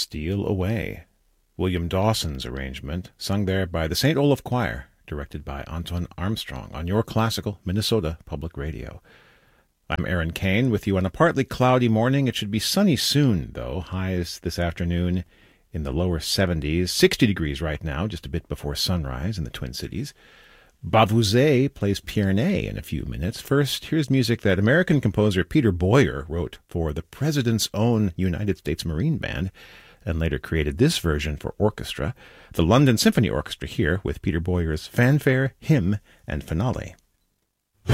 Steal Away, William Dawson's arrangement, sung there by the St. Olaf Choir, directed by Anton Armstrong, on your classical Minnesota Public Radio. I'm Aaron Kane with you on a partly cloudy morning. It should be sunny soon, though. Highs this afternoon in the lower 70s, 60 degrees right now, just a bit before sunrise in the Twin Cities. Bavouzet plays Pierney in a few minutes. First, here's music that American composer Peter Boyer wrote for the President's own United States Marine Band, and later created this version for orchestra, the London Symphony Orchestra here with Peter Boyer's Fanfare, Hymn, and Finale.